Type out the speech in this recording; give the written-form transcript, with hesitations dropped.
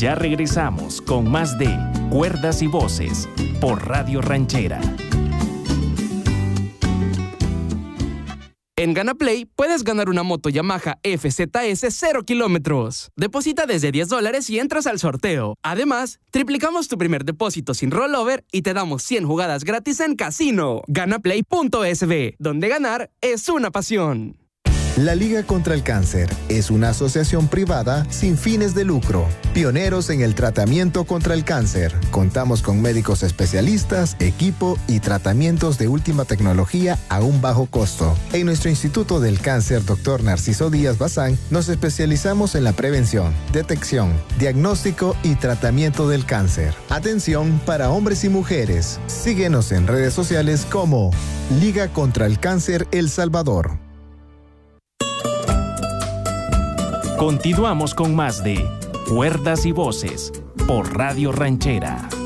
Ya regresamos con más de Cuerdas y Voces por Radio Ranchera. En GanaPlay puedes ganar una moto Yamaha FZS 0 kilómetros. Deposita desde $10 y entras al sorteo. Además, triplicamos tu primer depósito sin rollover y te damos 100 jugadas gratis en casino. Ganaplay.sb, donde ganar es una pasión. La Liga contra el Cáncer es una asociación privada sin fines de lucro, pioneros en el tratamiento contra el cáncer. Contamos con médicos especialistas, equipo y tratamientos de última tecnología a un bajo costo. En nuestro Instituto del Cáncer, Dr. Narciso Díaz Bazán, nos especializamos en la prevención, detección, diagnóstico y tratamiento del cáncer. Atención para hombres y mujeres. Síguenos en redes sociales como Liga contra el Cáncer El Salvador. Continuamos con más de Cuerdas y Voces por Radio Ranchera.